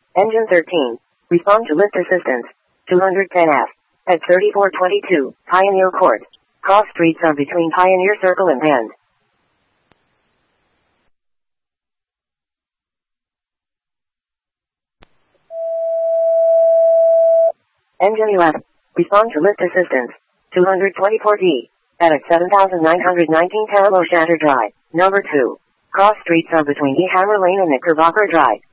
Engine 13. Respond to lift assistance. 210F. At 3422, Pioneer Court. Cross streets are between Pioneer Circle and Bend. Engine 11. Respond to lift assistance. 224D. At 7919 Paralo Shatter Drive. Number 2. Cross streets are between E Hammer Lane and Knickerbocker Drive.